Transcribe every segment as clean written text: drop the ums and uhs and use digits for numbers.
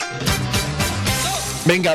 Venga.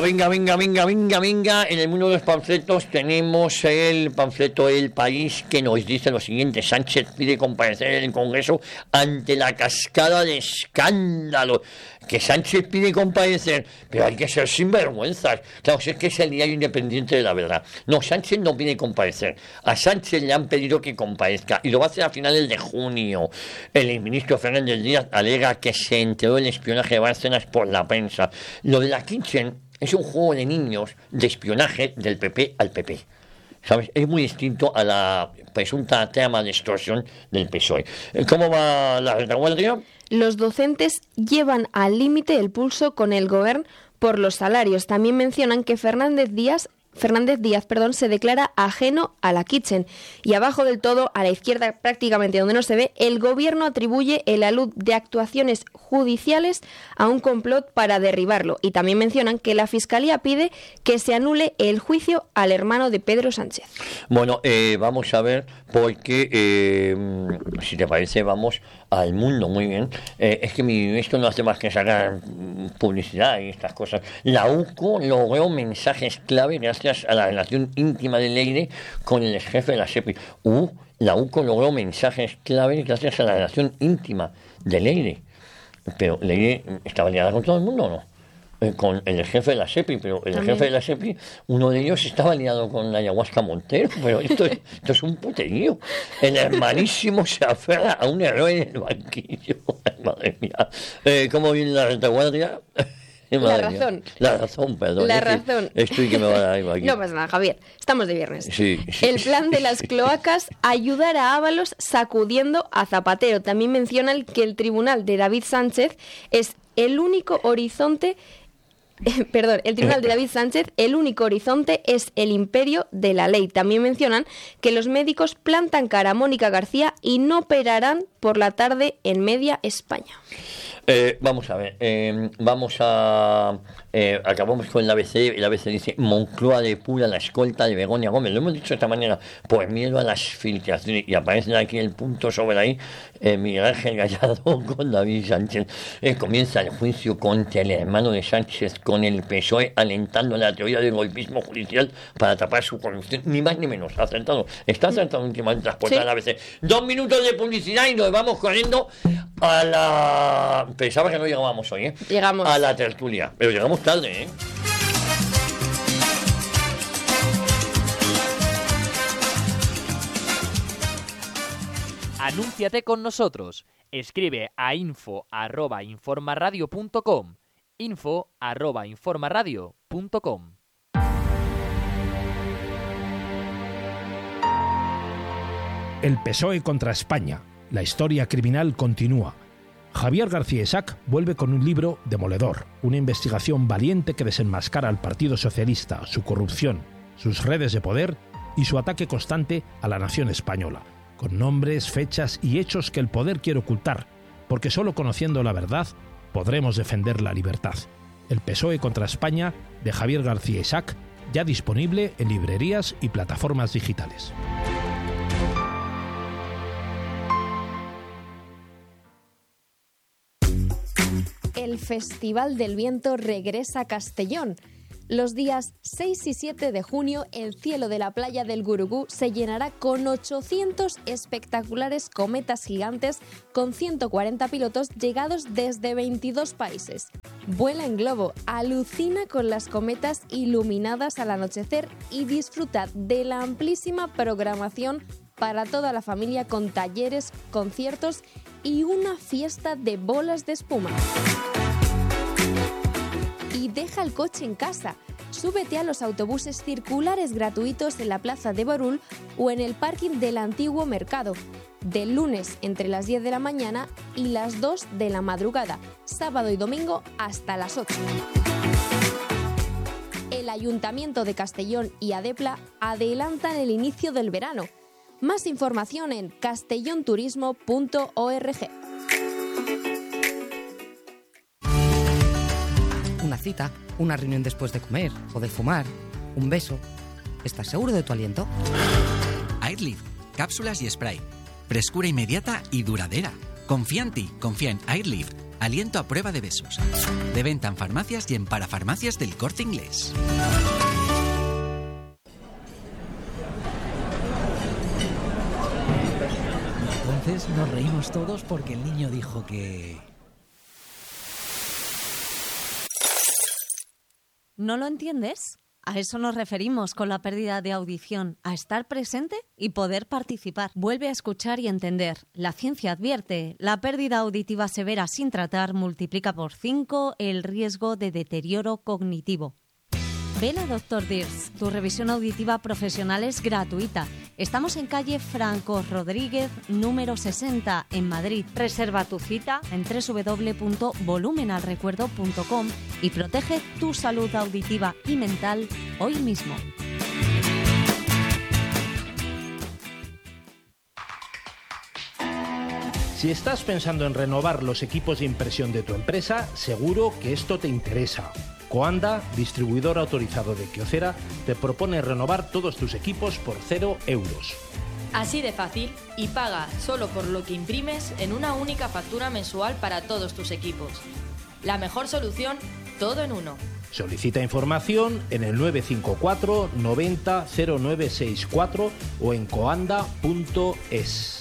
En el mundo de los panfletos tenemos el panfleto El País, que nos dice lo siguiente: Sánchez pide comparecer en el Congreso ante la cascada de escándalos. Que Sánchez pide comparecer, pero hay que ser sinvergüenzas. Claro, si es que es el diario independiente de la verdad. No, Sánchez no pide comparecer. A Sánchez le han pedido que comparezca y lo va a hacer a finales de junio. El ministro Fernández Díaz alega que se enteró del espionaje de Bárcenas por la prensa. Lo de la Kitchen es un juego de niños de espionaje del PP al PP. ¿Sabes? Es muy distinto a la presunta trama de extorsión del PSOE. ¿Cómo va la retaguardia? Los docentes llevan al límite el pulso con el Gobierno por los salarios. También mencionan que Fernández Díaz, se declara ajeno a la Kitchen. Y abajo del todo, a la izquierda prácticamente donde no se ve, el Gobierno atribuye el alud de actuaciones judiciales a un complot para derribarlo. Y también mencionan que la Fiscalía pide que se anule el juicio al hermano de Pedro Sánchez. Bueno, vamos a ver, porque si te parece, vamos al Mundo. Muy bien. Es que esto no hace más que sacar publicidad y estas cosas. La UCO logró mensajes clave gracias a la relación íntima de Leire con el ex jefe de la SEPI. La UCO logró mensajes clave gracias a la relación íntima de Leire. Pero Leire estaba liada con todo el mundo, ¿o no? Con el jefe de la SEPI, pero el jefe de la SEPI, uno de ellos estaba liado con la ayahuasca Montero, pero esto es un puterío. El hermanísimo se aferra a un error en el banquillo. Ay, madre mía. ¿Cómo viene la retaguardia? La razón. La razón, perdón. La razón. Estoy que me va a dar algo aquí. No pasa nada, Javier. Estamos de viernes. Sí. El plan de las cloacas, ayudar a Ábalos sacudiendo a Zapatero. También mencionan que el tribunal de David Sánchez es el único horizonte. El tribunal de David Sánchez, el único horizonte es el imperio de la ley. También mencionan que los médicos plantan cara a Mónica García y no operarán por la tarde en Media España. Vamos a ver, acabamos con el ABC. El ABC dice: Moncloa depura la escolta de Begoña Gómez. Lo hemos dicho de esta manera, por miedo a las filtraciones. Y aparece aquí el punto sobre ahí, Miguel Ángel Gallardo con David Sánchez. Comienza el juicio contra el hermano de Sánchez con el PSOE, alentando la teoría del golpismo judicial para tapar su corrupción. Ni más ni menos, acertado. Está acertado últimamente transportar al ABC. 2 minutos de publicidad y nos vamos corriendo a la... Pensaba que no llegábamos hoy, Llegamos. A la tertulia, pero llegamos tarde, Anúnciate con nosotros. Escribe a info@informaradio.com. info@informaradio.com. El PSOE contra España. La historia criminal continúa. Javier García Isaac vuelve con un libro demoledor, una investigación valiente que desenmascara al Partido Socialista, su corrupción, sus redes de poder y su ataque constante a la nación española, con nombres, fechas y hechos que el poder quiere ocultar, porque solo conociendo la verdad podremos defender la libertad. El PSOE contra España, de Javier García Isaac, ya disponible en librerías y plataformas digitales. El Festival del Viento regresa a Castellón. Los días 6 y 7 de junio, el cielo de la playa del Gurugú se llenará con 800 espectaculares cometas gigantes con 140 pilotos llegados desde 22 países. Vuela en globo, alucina con las cometas iluminadas al anochecer y disfruta de la amplísima programación para toda la familia con talleres, conciertos y una fiesta de bolas de espuma. Y deja el coche en casa. Súbete a los autobuses circulares gratuitos en la plaza de Borul o en el parking del antiguo mercado. Del lunes entre las 10 de la mañana y las 2 de la madrugada. Sábado y domingo hasta las 8. El Ayuntamiento de Castellón y Adepla adelantan el inicio del verano. Más información en castellonturismo.org. Una cita, una reunión después de comer o de fumar, un beso. ¿Estás seguro de tu aliento? Airlift, cápsulas y spray. Frescura inmediata y duradera. Confía en ti, confía en Airlift. aliento a prueba de besos. De venta en farmacias y en parafarmacias del Corte Inglés. Entonces nos reímos todos porque el niño dijo que... ¿No lo entiendes? A eso nos referimos con la pérdida de audición, a estar presente y poder participar. Vuelve a escuchar y entender. La ciencia advierte, la pérdida auditiva severa sin tratar multiplica por 5 el riesgo de deterioro cognitivo. Ven a Dr. Dears, tu revisión auditiva profesional es gratuita. Estamos en calle Franco Rodríguez, número 60, en Madrid. Reserva tu cita en www.volumenalrecuerdo.com y protege tu salud auditiva y mental hoy mismo. Si estás pensando en renovar los equipos de impresión de tu empresa, seguro que esto te interesa. Coanda, distribuidor autorizado de Kyocera, te propone renovar todos tus equipos por 0 euros. Así de fácil, y paga solo por lo que imprimes en una única factura mensual para todos tus equipos. La mejor solución, todo en uno. Solicita información en el 954 90 0964 o en coanda.es.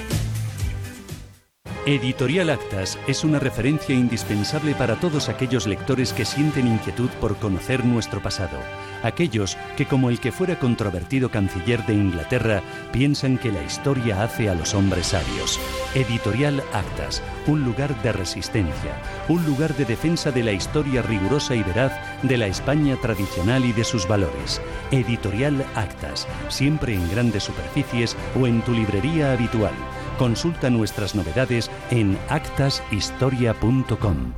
Editorial Actas es una referencia indispensable para todos aquellos lectores que sienten inquietud por conocer nuestro pasado. Aquellos que, como el que fuera controvertido canciller de Inglaterra, piensan que la historia hace a los hombres sabios. Editorial Actas, un lugar de resistencia, un lugar de defensa de la historia rigurosa y veraz de la España tradicional y de sus valores. Editorial Actas, siempre en grandes superficies o en tu librería habitual. Consulta nuestras novedades en actashistoria.com.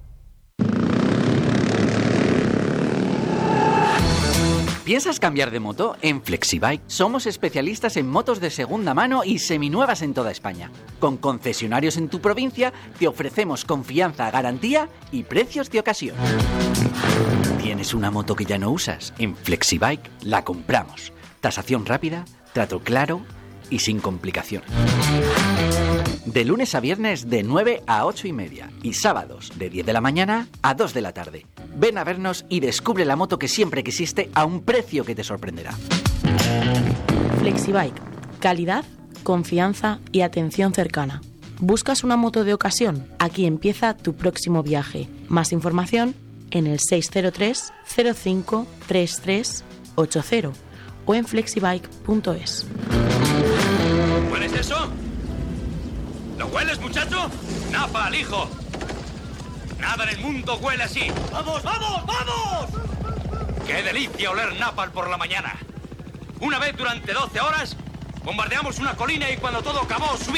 ¿Piensas cambiar de moto? En Flexibike somos especialistas en motos de segunda mano y seminuevas en toda España. Con concesionarios en tu provincia te ofrecemos confianza, garantía y precios de ocasión. ¿Tienes una moto que ya no usas? En Flexibike la compramos. Tasación rápida, trato claro y sin complicaciones. De lunes a viernes de 9 a 8:30 y sábados de 10 de la mañana a 2 de la tarde. Ven a vernos y descubre la moto que siempre quisiste a un precio que te sorprenderá. Flexibike. Calidad, confianza y atención cercana. ¿Buscas una moto de ocasión? Aquí empieza tu próximo viaje. Más información en el 603 05 33 80 o en flexibike.es. ¿Hueles eso? ¿Lo hueles, muchacho? ¡Napa al hijo! Nada en el mundo huele así. ¡Vamos, vamos, vamos! ¡Qué delicia oler napal por la mañana! Una vez durante 12 horas, bombardeamos una colina y cuando todo acabó, subí.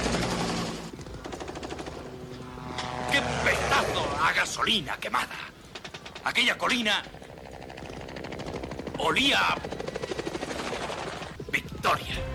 ¡Qué pedazo a gasolina quemada! Aquella colina olía a victoria.